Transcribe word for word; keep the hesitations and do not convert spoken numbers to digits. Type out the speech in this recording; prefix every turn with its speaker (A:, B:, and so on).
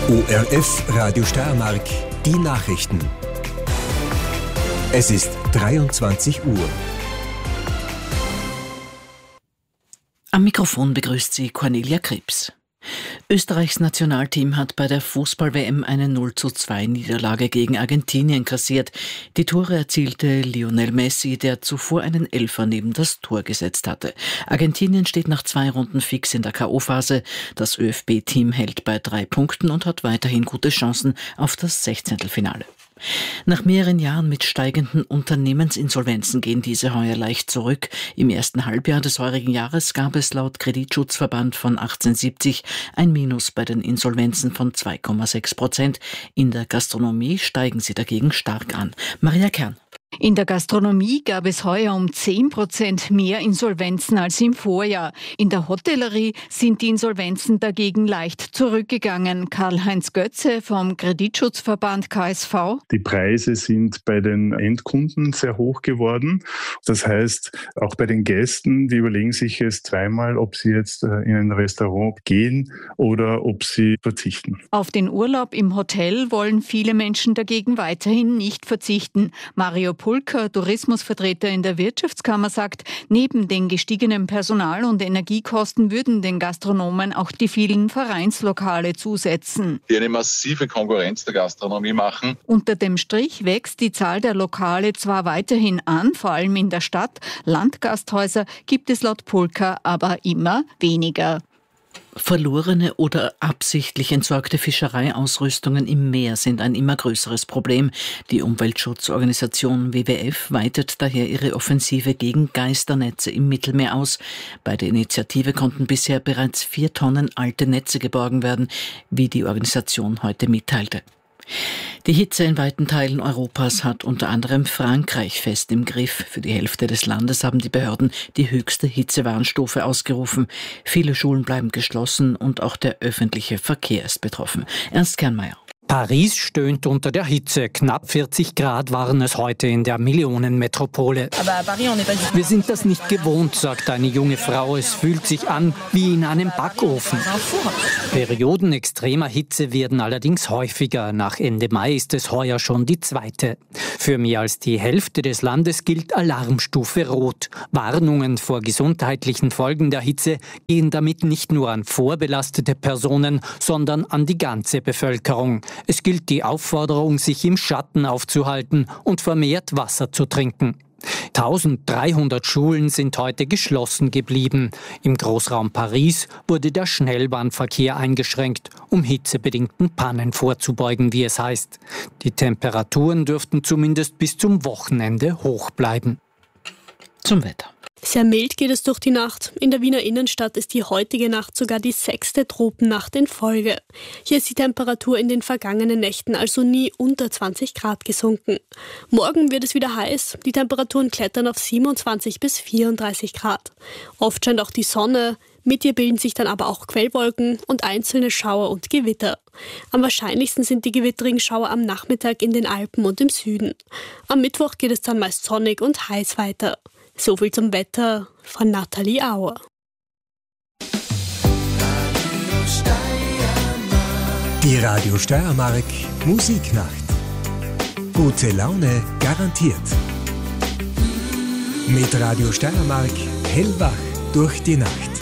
A: O R F Radio Steiermark, die Nachrichten. Es ist dreiundzwanzig Uhr.
B: Am Mikrofon begrüßt sie Cornelia Krebs. Österreichs Nationalteam hat bei der Fußball-W M eine null zu zwei Niederlage gegen Argentinien kassiert. Die Tore erzielte Lionel Messi, der zuvor einen Elfer neben das Tor gesetzt hatte. Argentinien steht nach zwei Runden fix in der K O-Phase. Das Ö F B-Team hält bei drei Punkten und hat weiterhin gute Chancen auf das Sechzehntelfinale. Nach mehreren Jahren mit steigenden Unternehmensinsolvenzen gehen diese heuer leicht zurück. Im ersten Halbjahr des heurigen Jahres gab es laut Kreditschutzverband von achtzehnhundertsiebzig ein Minus bei den Insolvenzen von zwei Komma sechs Prozent. In der Gastronomie steigen sie dagegen stark an. Maria Kern.
C: In der Gastronomie gab es heuer um zehn Prozent mehr Insolvenzen als im Vorjahr. In der Hotellerie sind die Insolvenzen dagegen leicht zurückgegangen. Karl-Heinz Götze vom Kreditschutzverband K S V.
D: Die Preise sind bei den Endkunden sehr hoch geworden. Das heißt, auch bei den Gästen, die überlegen sich jetzt zweimal, ob sie jetzt in ein Restaurant gehen oder ob sie verzichten.
C: Auf den Urlaub im Hotel wollen viele Menschen dagegen weiterhin nicht verzichten. Mario Pulker, Tourismusvertreter in der Wirtschaftskammer, sagt, neben den gestiegenen Personal- und Energiekosten würden den Gastronomen auch die vielen Vereinslokale zusetzen.
E: Die eine massive Konkurrenz der Gastronomie machen.
C: Unter dem Strich wächst die Zahl der Lokale zwar weiterhin an, vor allem in der Stadt. Landgasthäuser gibt es laut Pulker aber immer weniger.
B: Verlorene oder absichtlich entsorgte Fischereiausrüstungen im Meer sind ein immer größeres Problem. Die Umweltschutzorganisation W W F weitet daher ihre Offensive gegen Geisternetze im Mittelmeer aus. Bei der Initiative konnten bisher bereits vier Tonnen alte Netze geborgen werden, wie die Organisation heute mitteilte. Die Hitze in weiten Teilen Europas hat unter anderem Frankreich fest im Griff. Für die Hälfte des Landes haben die Behörden die höchste Hitzewarnstufe ausgerufen. Viele Schulen bleiben geschlossen und auch der öffentliche Verkehr ist betroffen. Ernst Kernmeier.
F: Paris stöhnt unter der Hitze. Knapp vierzig Grad waren es heute in der Millionenmetropole. Wir sind das nicht gewohnt, sagt eine junge Frau. Es fühlt sich an wie in einem Backofen. Perioden extremer Hitze werden allerdings häufiger. Nach Ende Mai ist es heuer schon die zweite. Für mehr als die Hälfte des Landes gilt Alarmstufe Rot. Warnungen vor gesundheitlichen Folgen der Hitze gehen damit nicht nur an vorbelastete Personen, sondern an die ganze Bevölkerung. Es gilt die Aufforderung, sich im Schatten aufzuhalten und vermehrt Wasser zu trinken. eintausenddreihundert Schulen sind heute geschlossen geblieben. Im Großraum Paris wurde der Schnellbahnverkehr eingeschränkt, um hitzebedingten Pannen vorzubeugen, wie es heißt. Die Temperaturen dürften zumindest bis zum Wochenende hoch bleiben.
B: Zum Wetter.
G: Sehr mild geht es durch die Nacht. In der Wiener Innenstadt ist die heutige Nacht sogar die sechste Tropennacht in Folge. Hier ist die Temperatur in den vergangenen Nächten also nie unter zwanzig Grad gesunken. Morgen wird es wieder heiß. Die Temperaturen klettern auf siebenundzwanzig bis vierunddreißig Grad. Oft scheint auch die Sonne. Mit ihr bilden sich dann aber auch Quellwolken und einzelne Schauer und Gewitter. Am wahrscheinlichsten sind die gewitterigen Schauer am Nachmittag in den Alpen und im Süden. Am Mittwoch geht es dann meist sonnig und heiß weiter. So viel zum Wetter von Nathalie Auer.
A: Die Radio Steiermark Musiknacht. Gute Laune garantiert. Mit Radio Steiermark hellwach durch die Nacht.